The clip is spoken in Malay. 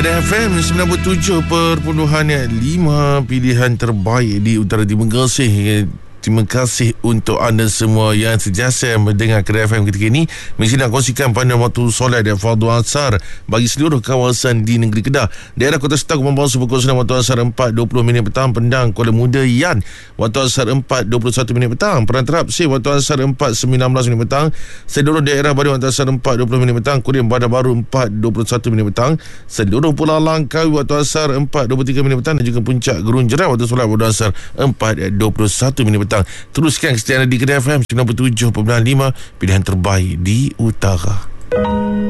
Kedah FM 97.5, pilihan terbaik di Utara Timur Gresik. Terima kasih untuk anda semua yang sentiasa mendengar Kedah FM ketika ini. Mesti nak kongsikan pandangan waktu solat dan fardu asar bagi seluruh kawasan di negeri Kedah. Daerah Kota Setang membawa pukul 9 waktu asar 4.20 petang. Pendang Kuala Muda Yan waktu asar 4.21 petang. Perantarap Sih waktu asar 4.19 petang. Seluruh daerah Badung waktu asar 4.20 petang. Kurim Bandar Baru 4.21 petang. Seluruh Pulau Langkawi waktu asar 4.23 petang. Dan juga Puncak Gurun Jerat waktu solat waktu asar 4.21 petang. Teruskan kesetiaan di Kedah FM 97.5, pilihan terbaik di Utara.